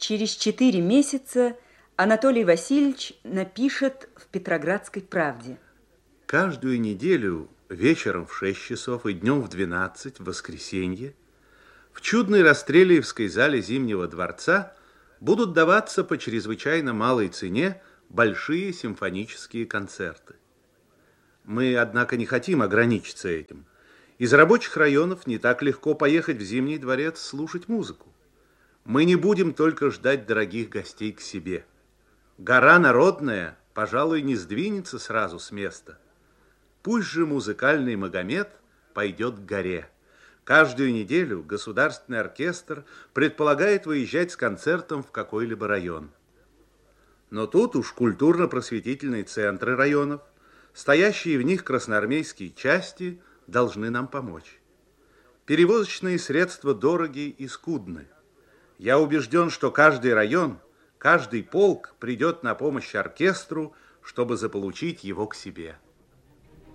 Через 4 месяца Анатолий Васильевич напишет в «Петроградской правде». Каждую неделю вечером в 6 часов и днем в 12, в воскресенье, в чудной Растрелиевской зале Зимнего дворца будут даваться по чрезвычайно малой цене большие симфонические концерты. Мы, однако, не хотим ограничиться этим. Из рабочих районов не так легко поехать в Зимний дворец слушать музыку. Мы не будем только ждать дорогих гостей к себе. Гора народная, пожалуй, не сдвинется сразу с места. Пусть же музыкальный Магомед пойдет к горе. Каждую неделю государственный оркестр предполагает выезжать с концертом в какой-либо район. Но тут уж культурно-просветительные центры районов, стоящие в них красноармейские части, должны нам помочь. Перевозочные средства дороги и скудны. Я убежден, что каждый район, каждый полк придет на помощь оркестру, чтобы заполучить его к себе.